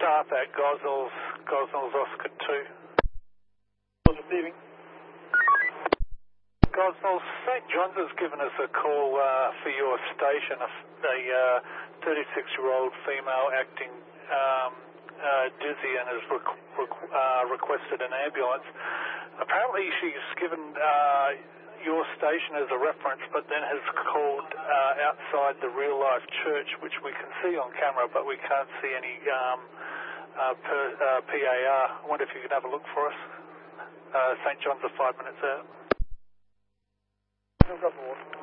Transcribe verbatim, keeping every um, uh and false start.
staff at Gosnells, Gosnells Oscar two. Receiving. Gosnells, Saint John's has given us a call uh, for your station. A thirty-six-year-old uh, female acting um, uh, dizzy and has requ requ uh, requested an ambulance. Apparently she's given uh, your station as a reference, but then has called uh, outside the real-life church, which we can see on camera, but we can't see any um, uh, per, uh, P A R. I wonder if you could have a look for us. Uh, Saint John's are five minutes out. No problem.